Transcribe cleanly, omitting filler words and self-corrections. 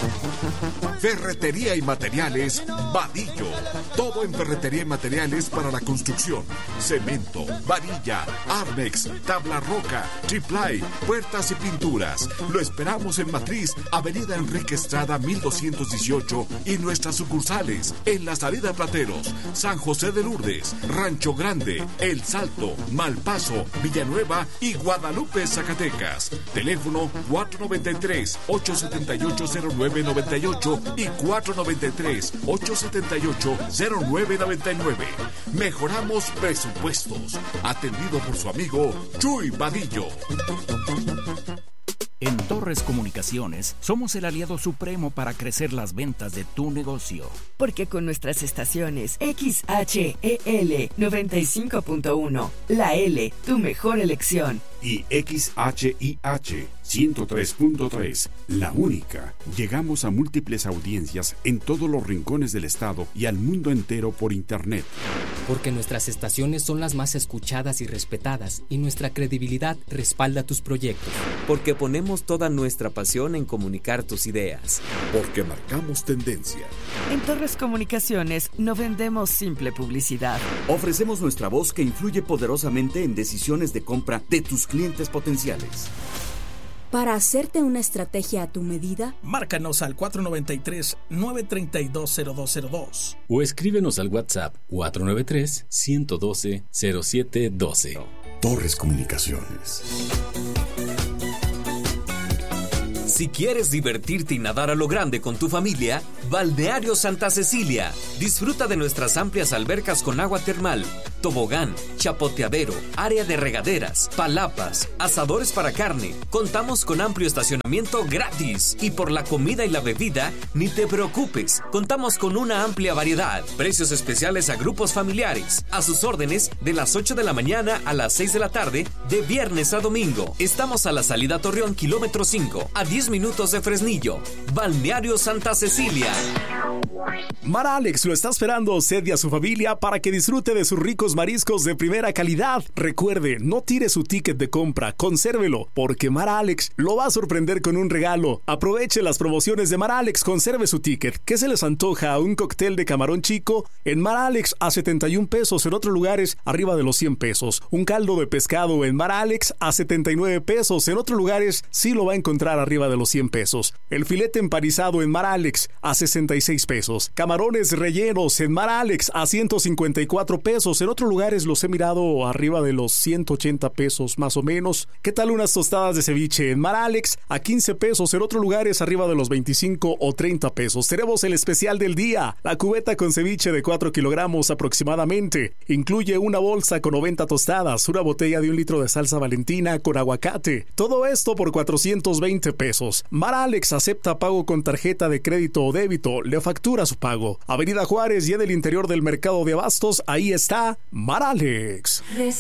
Ferretería y materiales Vadillo. Todo en ferretería y materiales para la construcción. Cemento, varilla, Armex, tabla roca, triplay, puertas y pinturas. Lo esperamos en Matriz, Avenida Enrique Estrada 1218 y nuestras sucursales en La Salida Plateros, San José de Lourdes, Rancho Grande, El Salto, Malpaso, Villanueva y Guadalupe, Zacatecas. Teléfono 493-878-0998 y 493-878-0999. Mejoramos presupuestos. Atendido por su amigo Chuy Vadillo. En Torres Comunicaciones somos el aliado supremo para crecer las ventas de tu negocio. Porque con nuestras estaciones XHEL 95.1, la L, tu mejor elección. Y XHIH 103.3, la única. Llegamos a múltiples audiencias en todos los rincones del estado y al mundo entero por internet. Porque nuestras estaciones son las más escuchadas y respetadas y nuestra credibilidad respalda tus proyectos. Porque ponemos toda nuestra pasión en comunicar tus ideas. Porque marcamos tendencia. En Torres Comunicaciones no vendemos simple publicidad. Ofrecemos nuestra voz que influye poderosamente en decisiones de compra de tus clientes potenciales. Para hacerte una estrategia a tu medida, márcanos al 493-932-0202 o escríbenos al WhatsApp 493-112-0712. Torres Comunicaciones. Si quieres divertirte y nadar a lo grande con tu familia, Balneario Santa Cecilia. Disfruta de nuestras amplias albercas con agua termal, tobogán, chapoteadero, área de regaderas, palapas, asadores para carne. Contamos con amplio estacionamiento gratis. Y por la comida y la bebida, ni te preocupes. Contamos con una amplia variedad. Precios especiales a grupos familiares. A sus órdenes de las 8 de la mañana a las 6 de la tarde, de viernes a domingo. Estamos a la salida Torreón, kilómetro 5, a 10 minutos de Fresnillo. Balneario Santa Cecilia. Mar Alex lo está esperando usted y a su familia para que disfrute de sus ricos mariscos de primera calidad. Recuerde, no tire su ticket de compra, consérvelo, porque Mar Alex lo va a sorprender con un regalo. Aproveche las promociones de Mar Alex, conserve su ticket. ¿Qué se les antoja? Un cóctel de camarón chico en Mar Alex a 71 pesos, en otros lugares arriba de los 100 pesos. Un caldo de pescado en Mar Alex a 79 pesos, en otros lugares sí lo va a encontrar arriba de los 100 pesos. El filete empanizado en Mar Alex a 66 pesos. Camarones rellenos en Mar Alex a 154 pesos. En otros lugares los he mirado arriba de los 180 pesos más o menos. ¿Qué tal unas tostadas de ceviche en Mar Alex a 15 pesos? En otros lugares arriba de los 25 o 30 pesos. Tenemos el especial del día, la cubeta con ceviche de 4 kilogramos aproximadamente. Incluye una bolsa con 90 tostadas, una botella de 1 litro de salsa Valentina con aguacate. Todo esto por 420 pesos. Mar Alex acepta pago con tarjeta de crédito o débito. Le factura su pago. Avenida Juárez y en el interior del mercado de abastos, ahí está Mar Alex.